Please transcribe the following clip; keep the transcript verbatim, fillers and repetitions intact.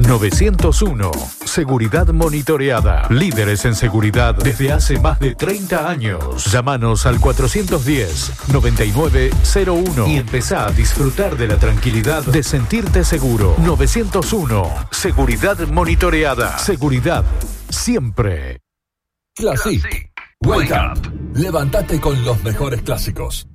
novecientos uno. Seguridad monitoreada. Líderes en seguridad desde hace más de treinta años. Llámanos al cuatrocientos diez, noventa y nueve cero uno y empezá a disfrutar de la tranquilidad de sentirte seguro. novecientos uno. Seguridad monitoreada. Seguridad siempre. Classic. Wake up. Levántate con los mejores clásicos.